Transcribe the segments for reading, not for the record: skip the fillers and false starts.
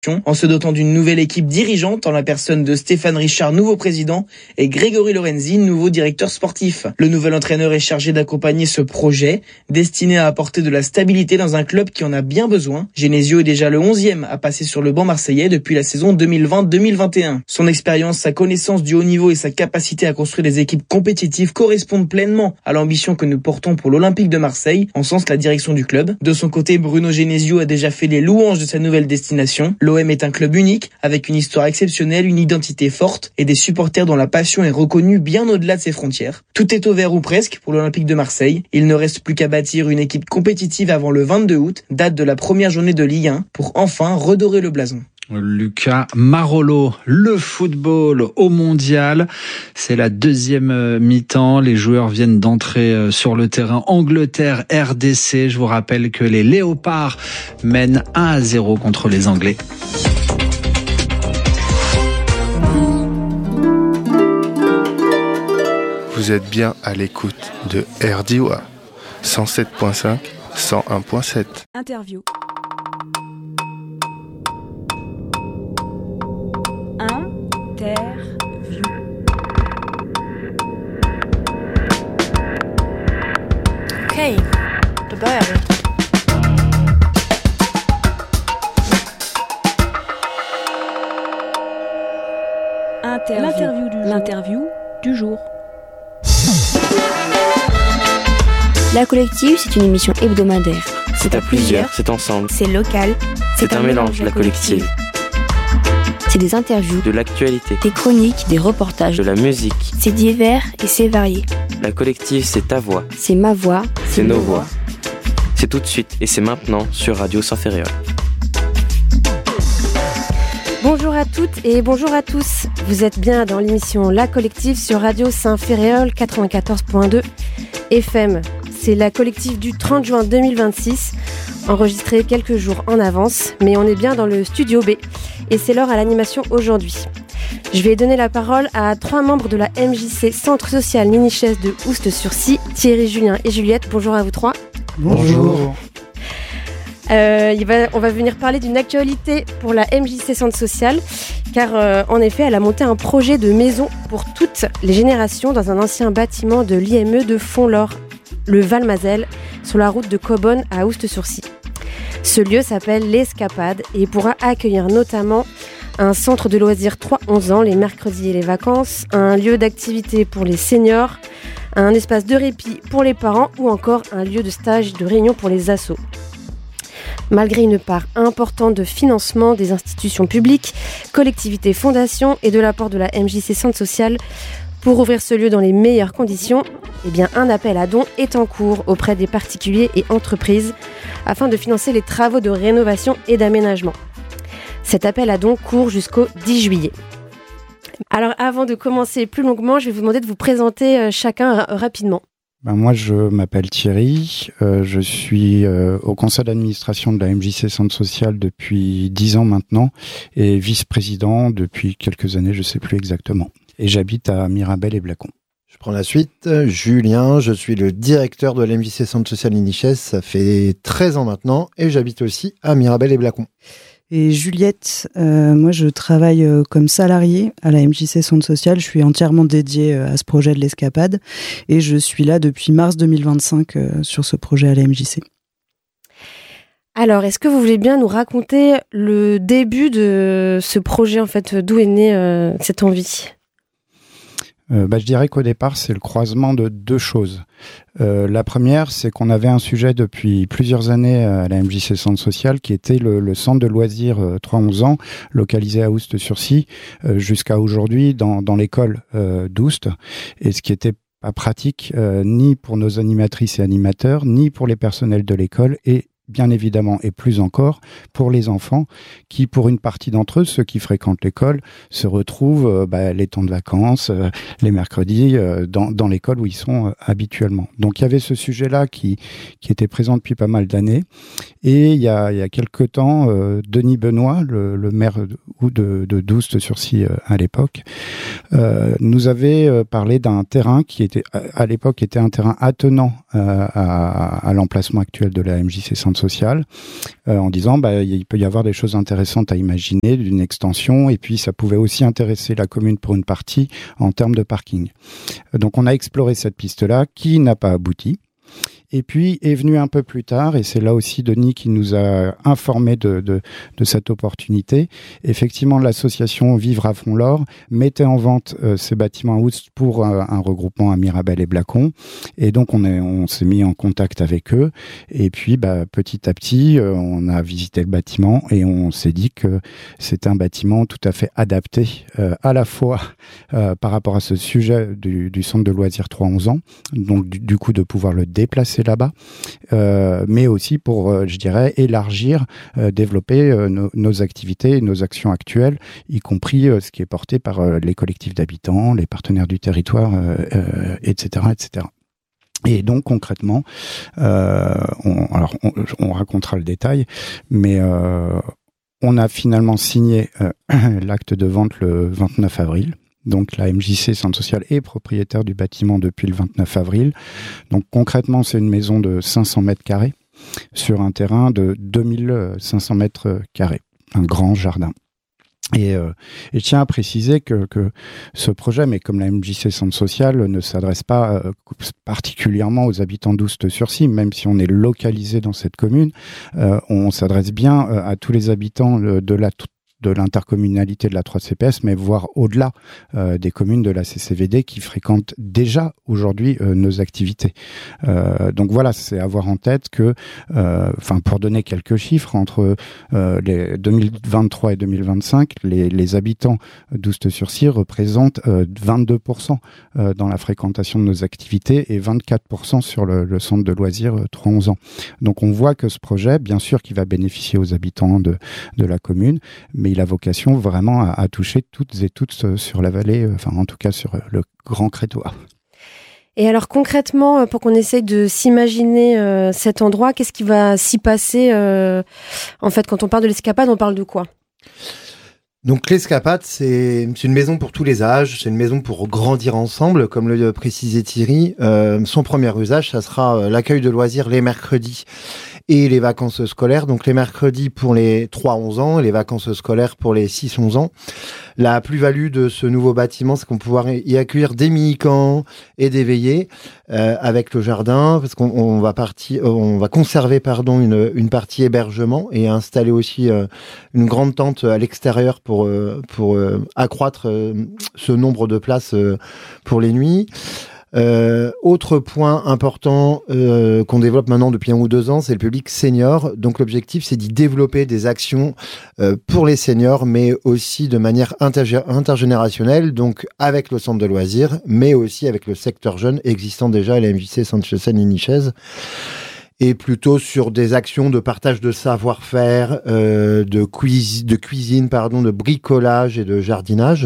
en se dotant d'une nouvelle équipe dirigeante en la personne de Stéphane Richard, nouveau président, et Grégory Lorenzi, nouveau directeur sportif. Le nouvel entraîneur est chargé d'accompagner ce projet, destiné à apporter de la stabilité dans un club qui en a bien besoin. Genesio est déjà le 11e à passer sur le banc marseillais depuis la saison 2020-2021. Son expérience, sa connaissance du haut niveau et sa capacité à construire des équipes compétitives correspondent pleinement à l'ambition que nous portons pour l'Olympique de Marseille, en sens la direction du club. De son côté, Bruno Genesio a déjà fait les louanges de sa nouvelle destination. L'OM est un club unique, avec une histoire exceptionnelle, une identité forte et des supporters dont la passion est reconnue bien au-delà de ses frontières. Tout est au vert ou presque pour l'Olympique de Marseille. Il ne reste plus qu'à bâtir une équipe compétitive avant le 22 août, date de la première journée de Ligue 1, pour enfin redorer le blason. Lucas Marolo, le football au mondial, c'est la deuxième mi-temps, les joueurs viennent d'entrer sur le terrain. Angleterre-RDC, je vous rappelle que les Léopards mènent 1-0 contre les Anglais. Vous êtes bien à l'écoute de RDIWA 107.5, 101.7. Interview. Interview. Okej, då börjar vi. L'interview du jour. La Collective, c'est une émission hebdomadaire. C'est à plusieurs, c'est ensemble. C'est local. C'est un mélange, la Collective. C'est des interviews, De l'actualité, des chroniques, des reportages. de la musique. C'est divers et c'est varié. La Collective, c'est ta voix, C'est ma voix. c'est nos voix. C'est tout de suite et c'est maintenant sur Radio Saint-Ferréol. Bonjour à toutes et bonjour à tous. Vous êtes bien dans l'émission La Collective sur Radio Saint-Ferréol 94.2 FM. C'est la Collective du 30 juin 2026, enregistrée quelques jours en avance, mais on est bien dans le studio B et c'est l'heure à l'animation aujourd'hui. Je vais donner la parole à 3 membres de la MJC Centre Social Ninichès de Oust-sur-Scie, Thierry, Julien et Juliette. Bonjour à vous 3. Bonjour. On va venir parler d'une actualité pour la MJC Centre Social, car en effet, elle a monté un projet de maison pour toutes les générations dans un ancien bâtiment de l'IME de Font-l'Or, le Valmazel, sur la route de Cobonne à Oust-sur-Scie. Ce lieu s'appelle l'Escapade et pourra accueillir notamment un centre de loisirs 3-11 ans les mercredis et les vacances, un lieu d'activité pour les seniors, un espace de répit pour les parents ou encore un lieu de stage et de réunion pour les assos. Malgré une part importante de financement des institutions publiques, collectivités, fondations et de l'apport de la MJC Centre Social pour ouvrir ce lieu dans les meilleures conditions, un appel à dons est en cours auprès des particuliers et entreprises afin de financer les travaux de rénovation et d'aménagement. Cet appel à dons court jusqu'au 10 juillet. Alors avant de commencer plus longuement, je vais vous demander de vous présenter chacun rapidement. Moi, je m'appelle Thierry, je suis au conseil d'administration de la MJC Centre Social depuis 10 ans maintenant et vice-président depuis quelques années, je ne sais plus exactement. Et j'habite à Mirabel et Blacon. Je prends la suite. Julien, je suis le directeur de la MJC Centre Social Ninichès, ça fait 13 ans maintenant et j'habite aussi à Mirabel et Blacon. Et Juliette, moi je travaille comme salariée à la MJC Centre Social, je suis entièrement dédiée à ce projet de l'Escapade et je suis là depuis mars 2025 sur ce projet à la MJC. Alors, est-ce que vous voulez bien nous raconter le début de ce projet, en fait, d'où est née cette envie ? Je dirais qu'au départ, c'est le croisement de 2 choses. La première, c'est qu'on avait un sujet depuis plusieurs années à la MJC Centre Social qui était le centre de loisirs 3-11 ans, localisé à Oust-sur-Scie, jusqu'à aujourd'hui dans l'école d'Oust. Et ce qui était pas pratique ni pour nos animatrices et animateurs, ni pour les personnels de l'école et bien évidemment, et plus encore, pour les enfants qui, pour une partie d'entre eux, ceux qui fréquentent l'école, se retrouvent les temps de vacances, les mercredis, dans l'école où ils sont habituellement. Donc, il y avait ce sujet-là qui était présent depuis pas mal d'années. Et il y a quelque temps, Denis Benoît, le maire de Doust-sur-Scie à l'époque, nous avait parlé d'un terrain qui était, à l'époque, était un terrain attenant à l'emplacement actuel de la MJC Centre sociale, en disant il peut y avoir des choses intéressantes à imaginer d'une extension, et puis ça pouvait aussi intéresser la commune pour une partie en termes de parking. Donc on a exploré cette piste-là qui n'a pas abouti. Et puis est venu un peu plus tard, et c'est là aussi Denis qui nous a informé de cette opportunité. Effectivement, l'association Vivre à Font-l'Or mettait en vente ces bâtiments Houst pour un regroupement à Mirabel et Blacon. Et donc on s'est mis en contact avec eux. Et puis petit à petit, on a visité le bâtiment et on s'est dit que c'était un bâtiment tout à fait adapté à la fois par rapport à ce sujet du centre de loisirs 3-11 ans, donc du coup de pouvoir le déplacer là-bas, mais aussi pour, je dirais, élargir, développer nos activités et nos actions actuelles, y compris ce qui est porté par les collectifs d'habitants, les partenaires du territoire, etc., etc. Et donc concrètement, on racontera le détail, mais on a finalement signé l'acte de vente le 29 avril. Donc la MJC Centre Social est propriétaire du bâtiment depuis le 29 avril. Donc concrètement, c'est une maison de 500 mètres carrés sur un terrain de 2500 mètres carrés, un grand jardin. Et je tiens à préciser que ce projet, mais comme la MJC Centre Social, ne s'adresse pas particulièrement aux habitants d'Oust-sur-Cy, même si on est localisé dans cette commune, on s'adresse bien à tous les habitants de l'intercommunalité de la 3CPS, mais voire au-delà des communes de la CCVD qui fréquentent déjà aujourd'hui nos activités. Donc voilà, c'est à avoir en tête que, pour donner quelques chiffres, entre les 2023 et 2025, les habitants d'Oust-sur-Cy représentent 22% dans la fréquentation de nos activités et 24% sur le centre de loisirs 3-11 ans. Donc on voit que ce projet, bien sûr, qui va bénéficier aux habitants de la commune, mais il a vocation vraiment à toucher toutes et tous sur la vallée, en tout cas sur le Grand Crétois. Et alors concrètement, pour qu'on essaye de s'imaginer cet endroit, qu'est-ce qui va s'y passer en fait, quand on parle de l'Escapade, on parle de quoi ? Donc l'Escapade, c'est une maison pour tous les âges, c'est une maison pour grandir ensemble, comme le précisait Thierry. Son premier usage, ça sera l'accueil de loisirs les mercredis et les vacances scolaires. Donc les mercredis pour les 3-11 ans et les vacances scolaires pour les 6-11 ans. La plus-value de ce nouveau bâtiment, c'est qu'on va pouvoir y accueillir des mini-camps et des veillées avec le jardin, parce qu'on va conserver une partie hébergement et installer aussi une grande tente à l'extérieur pour accroître ce nombre de places pour les nuits. Autre point important qu'on développe maintenant depuis 1 ou 2 ans, c'est le public senior. Donc l'objectif, c'est d'y développer des actions pour les seniors, mais aussi de manière intergénérationnelle, donc avec le centre de loisirs, mais aussi avec le secteur jeune existant déjà à la MJC Centre Social Niçaise, et plutôt sur des actions de partage de savoir-faire, de cuisine, de bricolage et de jardinage.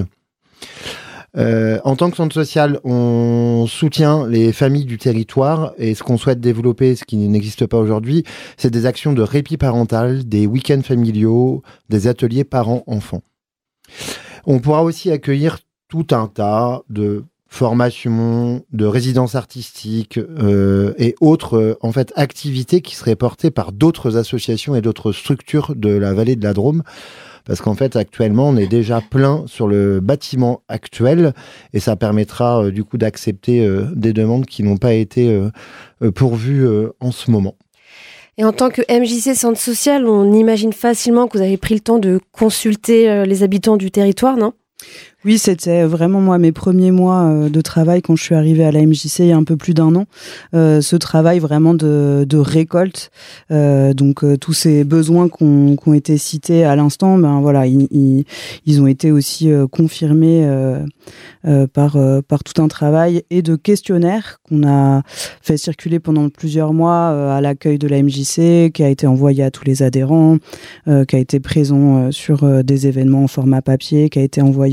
En tant que centre social, on soutient les familles du territoire, et ce qu'on souhaite développer, ce qui n'existe pas aujourd'hui, c'est des actions de répit parental, des week-ends familiaux, des ateliers parents-enfants. On pourra aussi accueillir tout un tas de formations, de résidences artistiques et autres activités qui seraient portées par d'autres associations et d'autres structures de la vallée de la Drôme. Parce qu'en fait, actuellement, on est déjà plein sur le bâtiment actuel, et ça permettra du coup d'accepter des demandes qui n'ont pas été pourvues en ce moment. Et en tant que MJC Centre Social, on imagine facilement que vous avez pris le temps de consulter les habitants du territoire, non ? Oui, c'était vraiment moi mes premiers mois de travail quand je suis arrivée à la MJC il y a un peu plus d'1 an. Ce travail vraiment de récolte, donc tous ces besoins qui ont été cités à l'instant, ils ont été aussi confirmés par tout un travail et de questionnaires qu'on a fait circuler pendant plusieurs mois à l'accueil de la MJC, qui a été envoyé à tous les adhérents, qui a été présent sur des événements en format papier, qui a été envoyé en format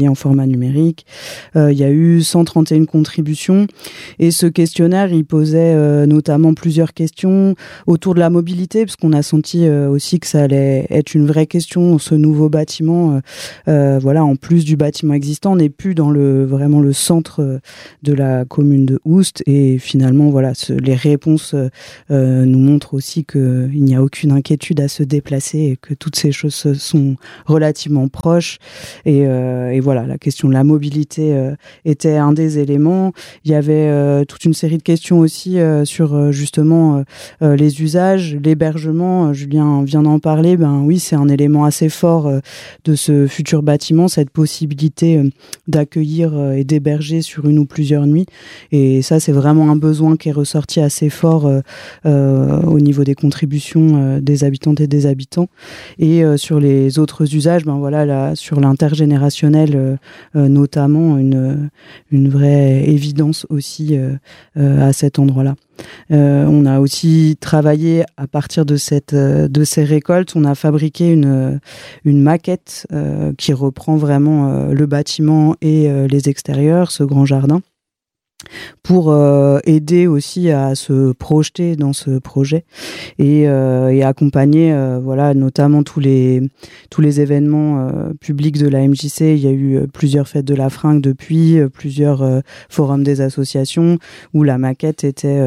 format numérique. Il y a eu 131 contributions et ce questionnaire, il posait notamment plusieurs questions autour de la mobilité, parce qu'on a senti aussi que ça allait être une vraie question, ce nouveau bâtiment. Voilà, en plus du bâtiment existant, on n'est plus dans vraiment le centre de la commune de Oust, et finalement, voilà, les réponses nous montrent aussi qu'il n'y a aucune inquiétude à se déplacer et que toutes ces choses sont relativement proches. Et voilà, la question de la mobilité était un des éléments. Il y avait toute une série de questions aussi sur justement les usages, l'hébergement. Julien vient d'en parler. Ben oui, c'est un élément assez fort de ce futur bâtiment, cette possibilité d'accueillir et d'héberger sur une ou plusieurs nuits. Et ça, c'est vraiment un besoin qui est ressorti assez fort au niveau des contributions des habitantes et des habitants. Et sur les autres usages, ben voilà, là, sur l'intergénérationnel notamment, une vraie évidence aussi à cet endroit-là. On a aussi travaillé à partir de ces récoltes. On a fabriqué une maquette qui reprend vraiment le bâtiment et les extérieurs, ce grand jardin, pour aider aussi à se projeter dans ce projet et accompagner voilà, notamment tous les événements publics de la MJC. Il y a eu plusieurs fêtes de la fringue depuis, plusieurs forums des associations où la maquette était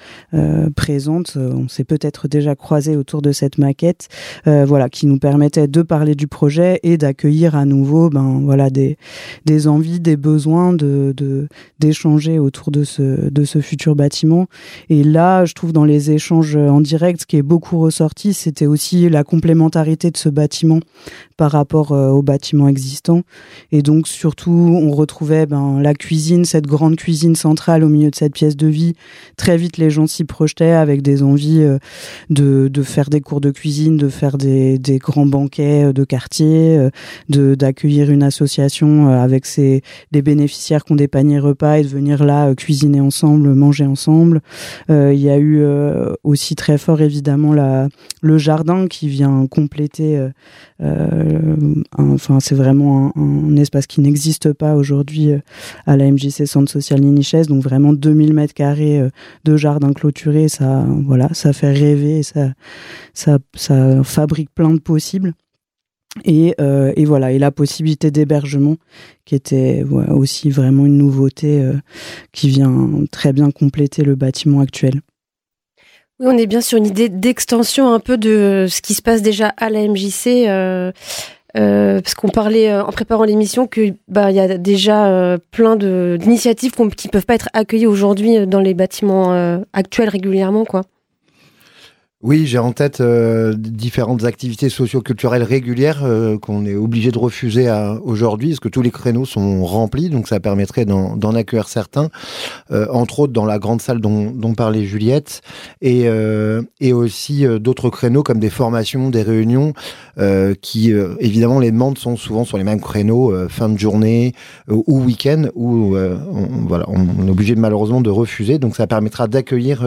présente. On s'est peut-être déjà croisé autour de cette maquette, voilà, qui nous permettait de parler du projet et d'accueillir à nouveau voilà, des envies, des besoins d'échanger autour de ce futur bâtiment. Et là, je trouve dans les échanges en direct, ce qui est beaucoup ressorti, c'était aussi la complémentarité de ce bâtiment par rapport au bâtiment existant. Et donc, surtout, on retrouvait la cuisine, cette grande cuisine centrale au milieu de cette pièce de vie. Très vite, les gens s'y projetaient avec des envies de faire des cours de cuisine, de faire des grands banquets de quartier, d'accueillir une association avec les bénéficiaires qui ont des paniers repas et de venir là cuisiner ensemble, manger ensemble. Il y a eu aussi très fort, évidemment, le jardin qui vient compléter. C'est vraiment un espace qui n'existe pas aujourd'hui à la MJC Centre Social Ninichès. Donc vraiment 2000 mètres carrés de jardin clôturé, ça fait rêver, ça fabrique plein de possibles. Et voilà, et la possibilité d'hébergement qui était aussi vraiment une nouveauté qui vient très bien compléter le bâtiment actuel. Oui, on est bien sur une idée d'extension un peu de ce qui se passe déjà à la MJC, parce qu'on parlait en préparant l'émission que y a déjà plein d'initiatives qui peuvent pas être accueillies aujourd'hui dans les bâtiments actuels régulièrement, quoi. Oui, j'ai en tête différentes activités socio-culturelles régulières qu'on est obligé de refuser aujourd'hui, parce que tous les créneaux sont remplis, donc ça permettrait d'en accueillir certains, entre autres dans la grande salle dont parlait Juliette, et aussi d'autres créneaux comme des formations, des réunions, qui évidemment les demandes sont souvent sur les mêmes créneaux, fin de journée ou week-end, où on est obligé malheureusement de refuser, donc ça permettra d'accueillir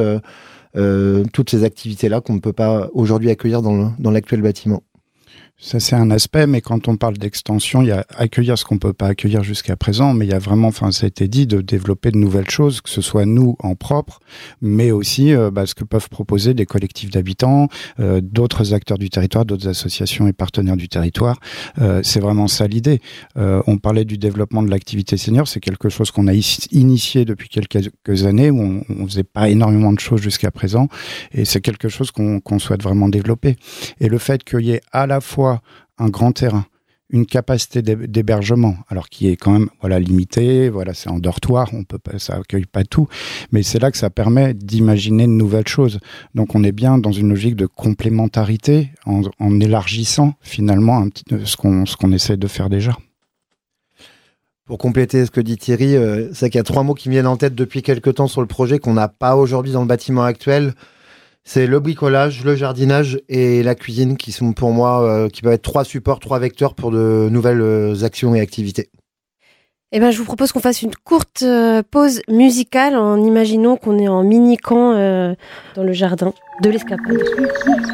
toutes ces activités-là qu'on ne peut pas aujourd'hui accueillir dans l'actuel bâtiment. Ça, c'est un aspect, mais quand on parle d'extension, il y a accueillir ce qu'on peut pas accueillir jusqu'à présent, mais il y a vraiment, ça a été dit, de développer de nouvelles choses, que ce soit nous en propre, mais aussi ce que peuvent proposer des collectifs d'habitants, d'autres acteurs du territoire, d'autres associations et partenaires du territoire. C'est vraiment ça l'idée. On parlait du développement de l'activité senior, c'est quelque chose qu'on a initié depuis quelques années, où on faisait pas énormément de choses jusqu'à présent, et c'est quelque chose qu'on souhaite vraiment développer. Et le fait qu'il y ait à la fois un grand terrain, une capacité d'hébergement, alors qui est quand même limitée, c'est en dortoir, ça accueille pas tout, mais c'est là que ça permet d'imaginer de nouvelles choses. Donc on est bien dans une logique de complémentarité en élargissant finalement un petit ce qu'on essaie de faire déjà. Pour compléter ce que dit Thierry, c'est qu'il y a 3 mots qui me viennent en tête depuis quelques temps sur le projet qu'on n'a pas aujourd'hui dans le bâtiment actuel. C'est le bricolage, le jardinage et la cuisine qui sont pour moi, qui peuvent être 3 supports, 3 vecteurs pour de nouvelles actions et activités. Eh ben, je vous propose qu'on fasse une courte pause musicale en imaginant qu'on est en mini-camp dans le jardin de l'Escapade.